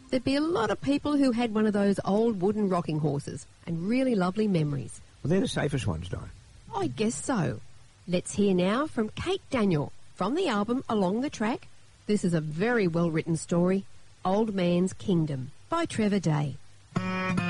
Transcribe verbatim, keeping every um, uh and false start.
there'd be a lot of people who had one of those old wooden rocking horses and really lovely memories. Well, they're the safest ones, Di. I guess so. Let's hear now from Kate Daniel from the album Along the Track. This is a very well-written story, Old Man's Kingdom by Trevor Day.